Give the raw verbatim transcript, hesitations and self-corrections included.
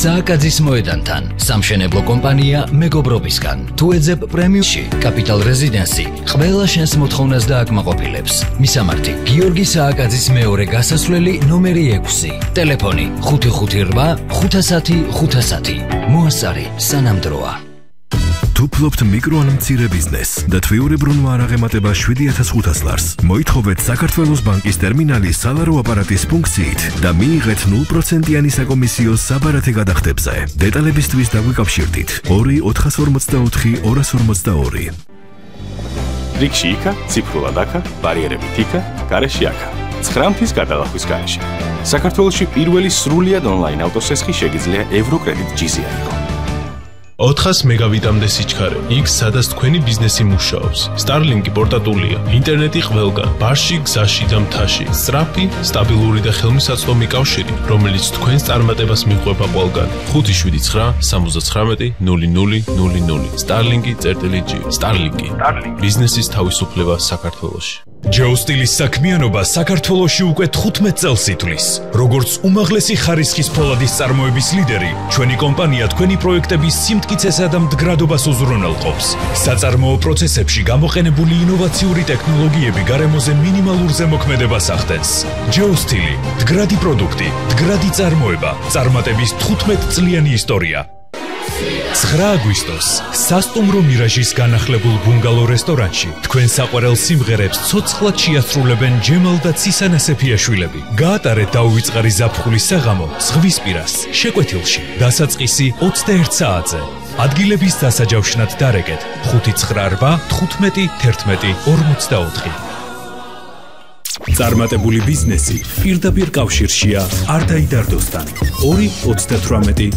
სააკაძის მოედანთან, სამშენებლო კომპანია მეგობრობისგან. თუ ეძებ პრემიუმში, კაპიტალ რეზიდენსი ყველა შენს მოთხოვნას დააკმაყოფილებს. მისამართი: გიორგი სააკაძის მეორე გასასვლელი ნომერი ექვსი. ტელეფონი: ხუთი ხუთი რვა ხუთასათი ხუთასათი. მოასწარი სანამდროა. თუ ფლობთ მიკრო ან მცირე ბიზნესს და თვიურებრუნვა არ აღემატება შვიდი ათას ხუთას ლარს, მოითხოვეთ საქართველოს ბანკის ტერმინალის სალარო აპარატის ფუნქციით და მიიღეთ ნულ პროცენტიანი საკომისიო საბარათე გადახდებზე. დეტალებისთვის დაგვიკავშირდით ორი ოთხას ორმოცდაოთხი ორას ორმოცდაორი. რიგში იქა, ციფრულად აქა, ბარიერებით იქა, გარეშე აქა. ცხრამთის გადალახვის გარეშე. საქართველოში პირველი სრულიად ონლაინ ავტოსესხი შეგიძლია ევროკრედიტ ჯიზი აიღო. ოთხას მეგავიტამდე სიჩქარე, იქ სადაც თქვენი ბიზნესი მუშაობს. Starlink-ი პორტატულია, ინტერნეტი ყველგან, ბარში, გზაში და მთაში. სწრაფი, სტაბილური და ხელმისაწვდომი კავშირი, რომელიც თქვენს წარმატებას მიყვება ყველგან. ხუთი შვიდი ცხრა სამოცდათხრამეტი ნული ნული ნული ნული. Starlink-ი.G. Starlink-ი. ბიზნესის თავისუფლება საქართველოში. ჯეოსტილის საქმიანობა საქართველოში უკვე თხუთმეტ წელს ითვლის. როგორც უმაღლესი ხარისხის ფოლადის წარმოების ლიდერი, ჩვენი კომპანია თქვენი პროექტების სიმტკიცესა და მდგრადობას უზრუნველყოფს. საწარმოო პროცესებში გამოყენებული ინოვაციური ტექნოლოგიები გარემოზე მინიმალურ ზემოქმედებას ახდენს. ჯეოსტილი, მდგრადი პროდუქტი, მდგრადი წარმოება, წარმატების თხუთმეტ წლიანი ისტორია. ცხრა აგვისტოს სასტუმრო მირაჟის განახლებულ ბუნგალო რესტორანში თქვენ საყვარელ სიმღერებს ცოცხლად შეასრულებენ ჯემალ და ცისანა სეფიაშვილები. გაატარეთ დაუვიწყარი ზაფხულის საღამო ზღვისპირას, შეკვეთილში, დასაწყისი ოცდაერთ საათზე. ადგილების დასაჯავშნად დარეკეთ ხუთი ცხრა რვა თხუთმეტი თერთმეტი ორმოცდაოთხი. წარმატებული ბიზნესი პირდაპირ კავშირშია არდაიდარდოსთან. ორი ოცდათვრამეტი